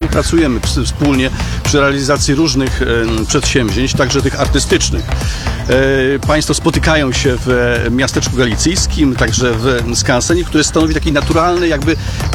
pracujemy wspólnie przy realizacji różnych przedsięwzięć, także tych artystycznych. Państwo spotykają się w miasteczku galicyjskim, także w skansenie, które stanowi taki naturalny jakby